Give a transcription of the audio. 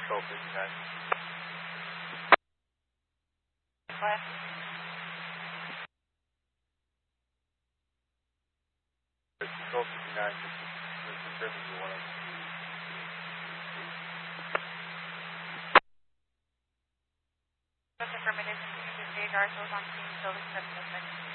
Control 59. What? Control 59, this is Griffin, you want to... What's affirmative? This is Jade Garfield on scene, building 706.